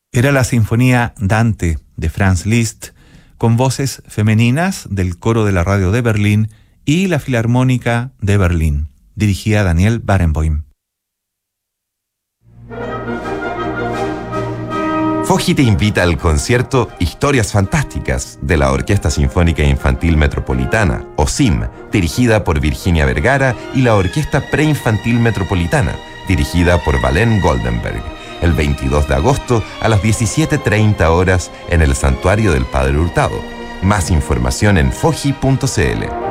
Era la Sinfonía Dante de Franz Liszt, con voces femeninas del Coro de la Radio de Berlín y la Filarmónica de Berlín. Dirigía Daniel Barenboim. Foggi te invita al concierto Historias Fantásticas de la Orquesta Sinfónica Infantil Metropolitana, OSIM, dirigida por Virginia Vergara, y la Orquesta Preinfantil Metropolitana, dirigida por Valén Goldenberg, el 22 de agosto a las 17:30 horas en el Santuario del Padre Hurtado. Más información en foggi.cl.